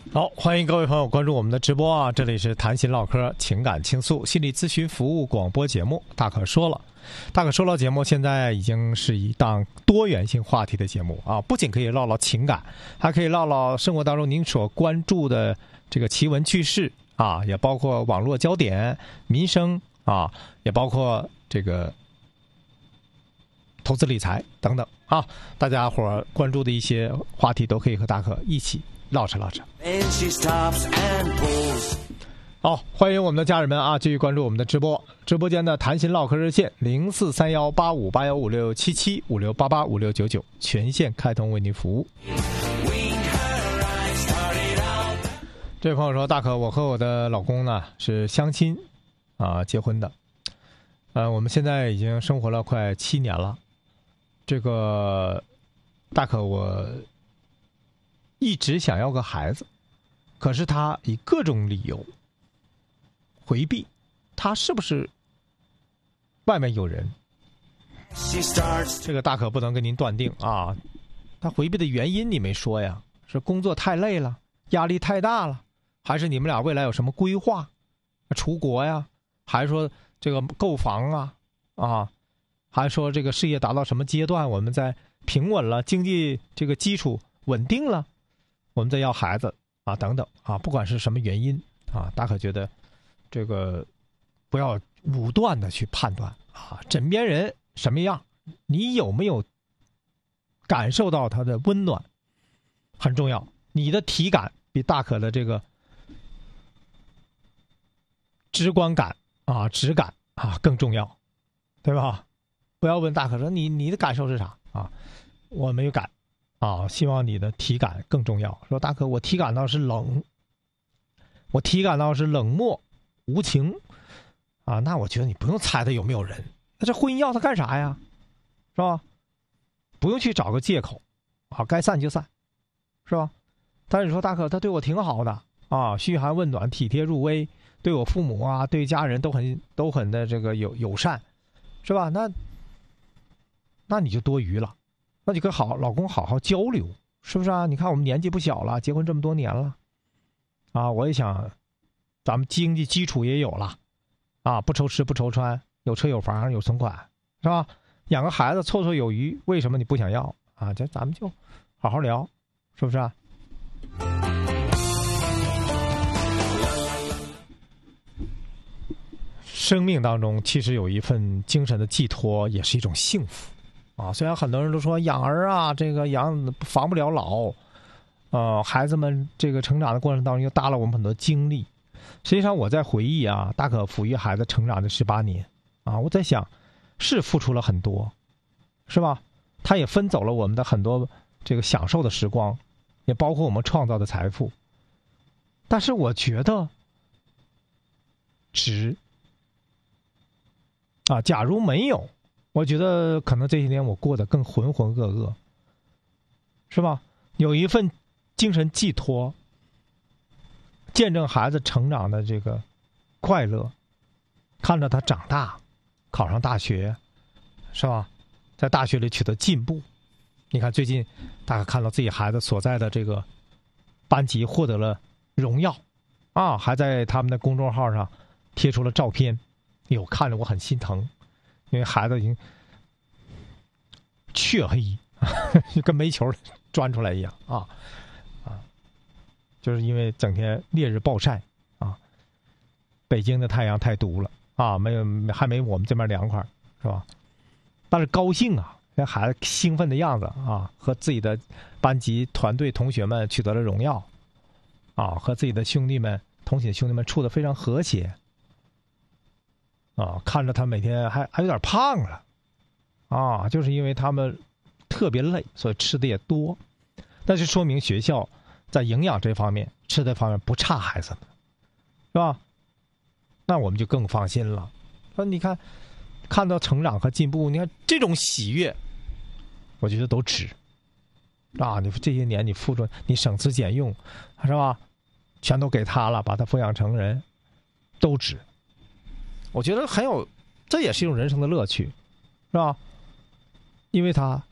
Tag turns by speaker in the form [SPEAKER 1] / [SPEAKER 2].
[SPEAKER 1] 好，欢迎各位朋友关注我们的直播啊！这里是谈心唠嗑、情感倾诉、心理咨询服务广播节目。大可说了，大可说了节目现在已经是一档多元性话题的节目啊，不仅可以唠唠情感，还可以唠唠生活当中您所关注的这个奇闻趣事啊，也包括网络焦点、民生啊，也包括这个投资理财等等啊，大家伙关注的一些话题都可以和大可一起唠扯唠扯。好，欢迎我们的家人们啊，继续关注我们的直播。直播间的谈心唠嗑热线04318581567756885699全线开通为您服务。这位朋友说，大可，我和我的老公呢是相亲啊结婚的，我们现在已经生活了快7年了。这个大可，我一直想要个孩子，可是他以各种理由回避，他是不是外面有人？这个大可不能跟您断定啊。他回避的原因你没说呀？是工作太累了，压力太大了，还是你们俩未来有什么规划？出国呀？还是说这个购房啊？还是说这个事业达到什么阶段，我们在平稳了，经济这个基础稳定了，我们再要孩子啊等等啊，不管是什么原因啊，大可觉得这个不要武断的去判断啊，枕边人什么样，你有没有感受到他的温暖很重要，你的体感比大可的这个直观感啊质感啊更重要，对吧？不要问大可说你的感受是啥啊？我没有感啊，希望你的体感更重要。说大可，我体感到是冷，我体感到是冷漠无情啊，那我觉得你不用猜他有没有人，那这婚姻要他干啥呀？是吧？不用去找个借口啊，该散就散，是吧？但是你说大可，他对我挺好的啊，嘘寒问暖，体贴入微，对我父母啊，对家人都很的这个友善，是吧？那你就多余了，那你跟老公好好交流，是不是啊？你看我们年纪不小了，结婚这么多年了，啊，我也想，咱们经济基础也有了，啊，不愁吃不愁穿，有车有房有存款，是吧？养个孩子绰绰有余，为什么你不想要啊？这咱们就好好聊，是不是啊？生命当中其实有一份精神的寄托，也是一种幸福。啊，虽然很多人都说养儿啊，这个防不了老，孩子们这个成长的过程当中又搭了我们很多精力。实际上我在回忆啊，大可抚育孩子成长的18年啊，我在想，是付出了很多，是吧？他也分走了我们的很多这个享受的时光，也包括我们创造的财富。但是我觉得值啊，假如没有。我觉得可能这些年我过得更浑浑噩噩，是吧？有一份精神寄托，见证孩子成长的这个快乐，看着他长大，考上大学，是吧？在大学里取得进步。你看最近大家看到自己孩子所在的这个班级获得了荣耀啊，还在他们的公众号上贴出了照片，哟，看着我很心疼。因为孩子已经黢黑，跟煤球钻出来一样啊，就是因为整天烈日暴晒啊，北京的太阳太毒了啊，还没我们这边凉快，是吧？但是高兴啊，那孩子兴奋的样子啊，和自己的班级团队同学们取得了荣耀啊，和自己的同寝兄弟们处得非常和谐。啊，看着他每天还有点胖了，啊，就是因为他们特别累，所以吃的也多。那就说明学校在营养这方面、吃的方面不差孩子们，是吧？那我们就更放心了。说你看到成长和进步，你看这种喜悦，我觉得都值啊！你这些年你付出，你省吃俭用，是吧？全都给他了，把他抚养成人，都值。我觉得这也是一种人生的乐趣，是吧？因为他